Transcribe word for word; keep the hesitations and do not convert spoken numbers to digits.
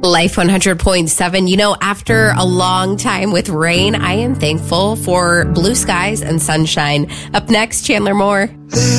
Life one hundred point seven. You know, after a long time with rain, I am thankful for blue skies and sunshine. Up next, Chandler Moore.